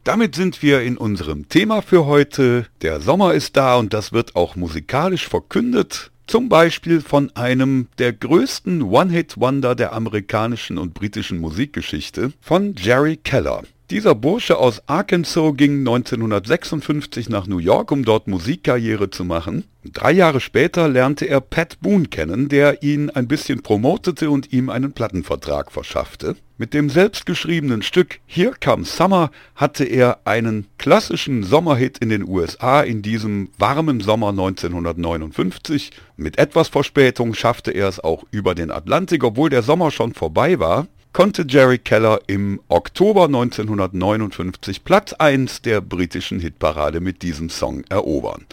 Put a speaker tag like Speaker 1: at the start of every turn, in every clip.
Speaker 1: Damit sind wir in unserem Thema für heute. Der Sommer ist da und das wird auch musikalisch verkündet. Zum Beispiel von einem der größten One-Hit-Wonder der amerikanischen und britischen Musikgeschichte, von Jerry Keller. Dieser Bursche aus Arkansas ging 1956 nach New York, um dort Musikkarriere zu machen. 3 Jahre später lernte er Pat Boone kennen, der ihn ein bisschen promotete und ihm einen Plattenvertrag verschaffte. Mit dem selbstgeschriebenen Stück Here Comes Summer hatte er einen klassischen Sommerhit in den USA in diesem warmen Sommer 1959. Mit etwas Verspätung schaffte er es auch über den Atlantik, obwohl der Sommer schon vorbei war. Konnte Jerry Keller im Oktober 1959 Platz 1 der britischen Hitparade mit diesem Song erobern.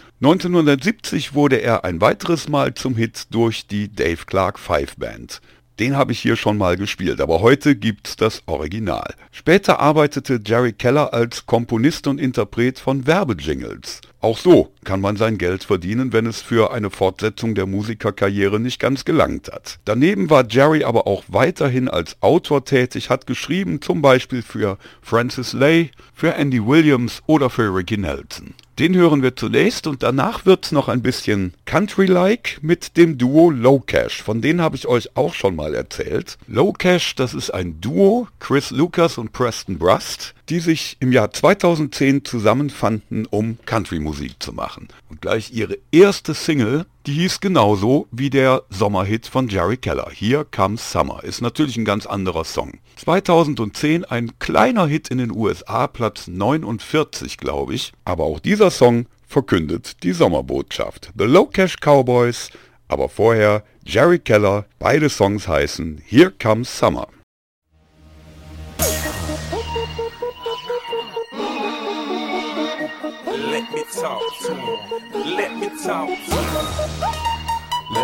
Speaker 1: 1970 wurde er ein weiteres Mal zum Hit durch die Dave Clark 5 Band. Den habe ich hier schon mal gespielt, aber heute gibt's das Original. Später arbeitete Jerry Keller als Komponist und Interpret von Werbejingles. Auch so kann man sein Geld verdienen, wenn es für eine Fortsetzung der Musikerkarriere nicht ganz gelangt hat. Daneben war Jerry aber auch weiterhin als Autor tätig, hat geschrieben zum Beispiel für Francis Lai, für Andy Williams oder für Ricky Nelson. Den hören wir zunächst und danach wird's noch ein bisschen Country-like mit dem Duo Low Cash. Von denen habe ich euch auch schon mal erzählt. Low Cash, das ist ein Duo, Chris Lucas und Preston Brust, die sich im Jahr 2010 zusammenfanden, um Country-Musik zu machen. Und gleich ihre erste Single, die hieß genauso wie der Sommerhit von Jerry Keller. Here Comes Summer. Ist natürlich ein ganz anderer Song. 2010 ein kleiner Hit in den USA, Platz 49, glaube ich. Aber auch dieser Song verkündet die Sommerbotschaft. The Low Cash Cowboys, aber vorher Jerry Keller. Beide Songs heißen Here Comes Summer.
Speaker 2: Let me talk to him. Let me talk to him.